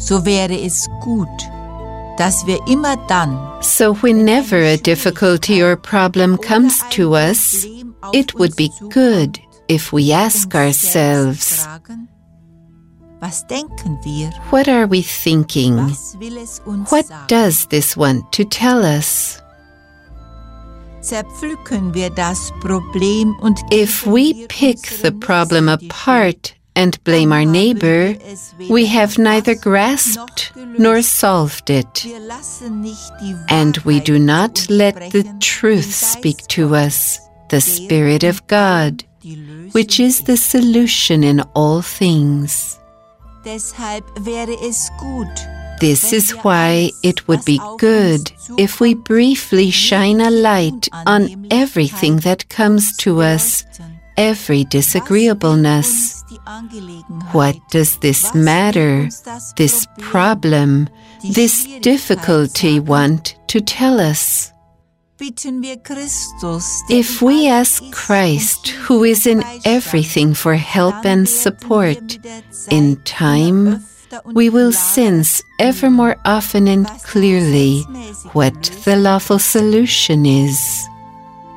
so wäre es gut, dass wir immer dann, So whenever a difficulty or problem comes to us, it would be good if we ask ourselves, was denken wir? what are we thinking? Was will es uns What sagen? does this want to tell us? Zerpflücken wir das Problem und If we pick the problem apart and blame our neighbor, we have neither grasped nor solved it, wir lassen nicht die and we do not Wahrheit let uns the sprechen, truth den speak Geist to Gottes, us, the Spirit of God, die Lösung which is the ist. solution in all things. Deshalb wäre es gut, This is why it would be good if we briefly shine a light on everything that comes to us, every disagreeableness. What does this matter, this problem, this difficulty want to tell us? If we ask Christ, who is in everything, for help and support, in time we will sense ever more often and clearly what the lawful solution is.